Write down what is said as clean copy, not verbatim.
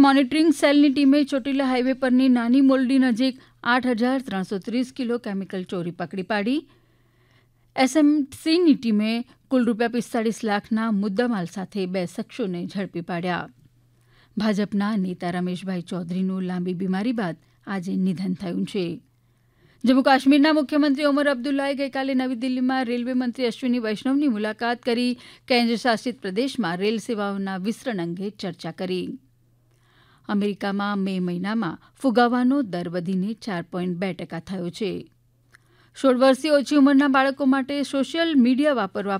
Monitoring સેલની ટીમે Chotila highway પરની નાની મોલડી નજીક 8,330 કિલો કેમિકલ ચોરી પકડી પાડી. એસએમસીની ટીમે કુલ ₹45 લાખના મુદ્દામાલ સાથે 2 શખ્સોને ઝડપી પાડ્યા. ભાજપના નેતા રમેશભાઈ ચૌધરીનું લાંબી બીમારી બાદ આજે નિધન થયું છે. જમ્મુ કાશ્મીરના મુખ્યમંત્રી ઓમર અબ્દુલ્લાએ ગઈકાલે નવી દિલ્હીમાં રેલવે મંત્રી અશ્વિની વૈષ્ણવની મુલાકાત કરી કેન્દ્ર શાસિત પ્રદેશમાં રેલ સેવાઓના વિસ્તરણ અંગે ચર્ચા કરી. અમેરિકામાં મે મહિનામાં ફુગાવાનો દર વધીને 4.2% થયો છે. 16 વર્ષથી ઓછી ઉંમરના બાળકો માટે સોશિયલ મીડિયા વાપરવા